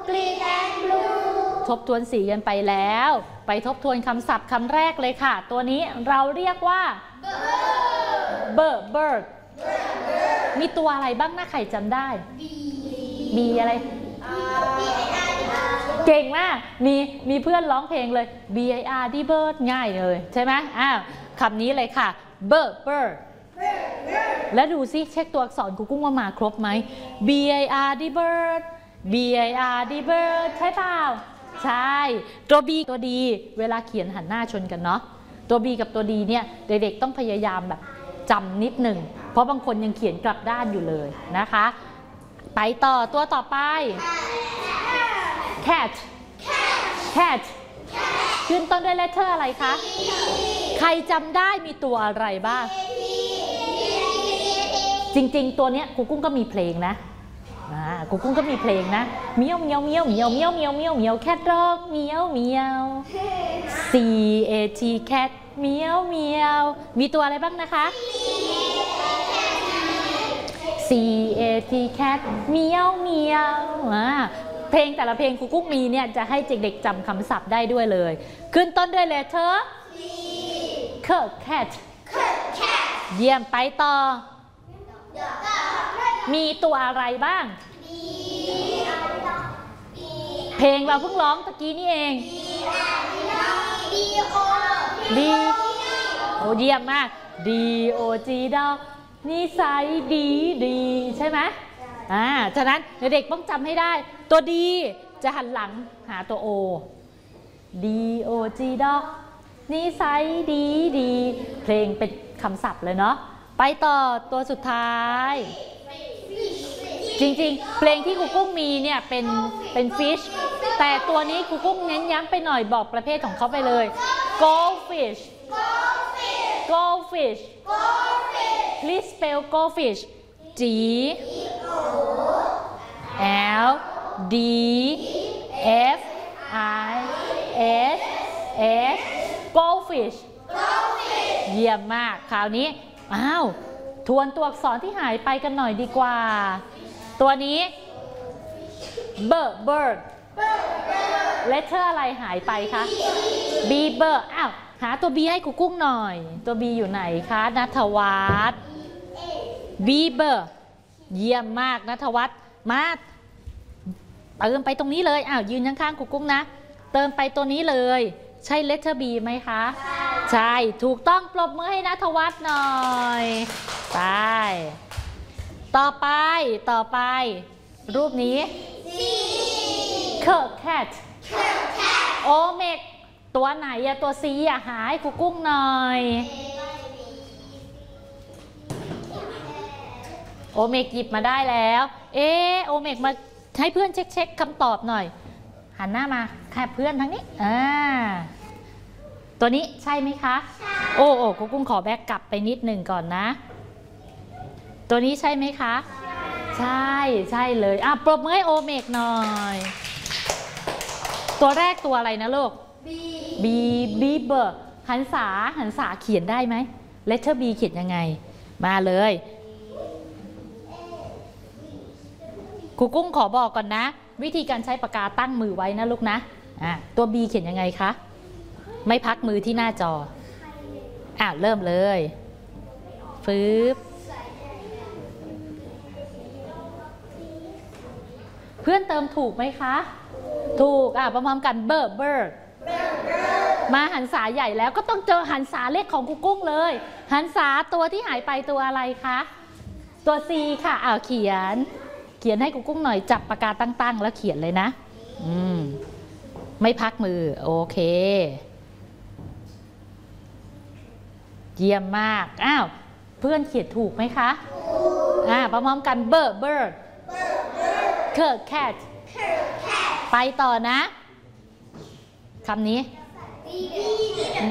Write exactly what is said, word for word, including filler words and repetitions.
green and blue ทบทวนสีกันไปแล้วไปทบทวนคำศัพท์คำแรกเลยค่ะตัวนี้เราเรียกว่า bird bird มีตัวอะไรบ้างนะใครจำได้ B อะไรเก่งมากมีมีเพื่อนร้องเพลงเลย B I R D bird ง่ายเลยใช่ไหมอ้าวคำนี้เลยค่ะ bird bird แล้วดูซิเช็คตัวอักษรครูกุ้งว่ามาครบไหม B I R D bird B I R D bird ใช่เปล่าใช่ตัว B ตัว D เวลาเขียนหันหน้าชนกันเนาะตัว B กับตัว D เนี่ยเด็กๆต้องพยายามแบบจำนิดหนึ่งเพราะบางคนยังเขียนกลับด้านอยู่เลยนะคะไปต่อตัวต่อไป cat cat ขึ้นต้นด้วย letter อะไรคะใครจำได้มีตัวอะไรบ้างจริงๆตัวเนี้ยครูกุ้งก็มีเพลงนะครูกุ้งก็มีเพลงนะเมียวเมียวเมียวเมียวเมียวเมียวเมียวเมียว cat dog เมียวเมียว C A T cat เมียวเมียวมีตัวอะไรบ้างนะคะ C A T cat เมียวเมียวเพลงแต่ละเพลงครูกุ้งมีเนี่ยจะให้เด็กๆจำคำศัพท์ได้ด้วยเลยขึ้นต้นด้วย letter C cat เยี่ยมไปต่อมีตัวอะไรบ้างเพลงเราเพิ่งร้องตะกี้นี่เองดีโอ้เยี่ยมมาก D O G dog นิสัยดีดีใช่ไหมอ่าฉะนั้นเด็กๆต้องจำให้ได้ตัว D จะหันหลังหาตัว O D O G dog นิสัยดีดีเพลงเป็นคำศัพท์เลยเนาะไปต่อตัวสุดท้ายจริงๆเพลงที่ครูกุ้งมีเนี่ยเป็นเป็น fish แต่ตัวนี้ครูกุ้งเน้นย้ำไปหน่อยบอกประเภทของเขาไปเลย goldfish goldfish please spell goldfish G L D F I S H goldfish เยี่ยมมากคราวนี้อ้าวทวนตัวอักษรที่หายไปกันหน่อยดีกว่าตัวนี้ bird bird letter อะไรหายไปคะ B bird อ้าวหาตัว B ให้ครูกุ้งหน่อยตัว B อยู่ไหนคะณัฐวัฒน์ B bird เยี่ยมมากณัฐวัฒน์มาเติมไปตรงนี้เลยอ้าวยืนข้างๆครูกุ้งนะเติมไปตัวนี้เลยใช่ letter B ไหมคะใช่ถูกต้องปรบมือให้ณัฐวัฒน์หน่อยไปต่อไปต่อไปรูปนี้ cat โอเมกตัวไหนอะตัว C อะหายครูกุ้งหน่อยโอเมกหยิบมาได้แล้วเออโอเมกมาให้เพื่อนเช็คเช็คคำตอบหน่อยหันหน้ามาแค่เพื่อนทั้งนี้อ่าตัวนี้ใช่ไหมคะโอ้โอ้ครูกุ้งขอแบกกลับไปนิดหนึ่งก่อนนะตัวนี้ใช่ไหมคะใช่ใช่เลยอ่ะปรบมือให้โอเมกหน่อยตัวแรกตัวอะไรนะลูก B B เบอร์หันษาหันษาเขียนได้ไหม letter B เขียนยังไงมาเลยครูกุ้งขอบอกก่อนนะวิธีการใช้ปากกาตั้งมือไว้นะลูกนะอ่ะตัว B เขียนยังไงคะไม่พักมือที่หน้าจออ่ะเริ่มเลยฟืบเพื่อนเติมถูกไหมคะถูกอ่ะประมาณกันเบิร์ดเบิร์ดมาหันษาใหญ่แล้วก็ต้องเจอหันษาเล็กของครูกุ้งเลยหันษาตัวที่หายไปตัวอะไรคะตัว C ค่ะอ้าวเขียนเขียนให้ครูกุ้งหน่อยจับปากกาตั้งๆแล้วเขียนเลยนะอืมไม่พักมือโอเคเยี่ยมมากอ้าวเพื่อนเขียนถูกไหมคะอ่าประมาณกันเบิร์ดเบิร์ดเคิร์ดแคทไปต่อนะคำนี้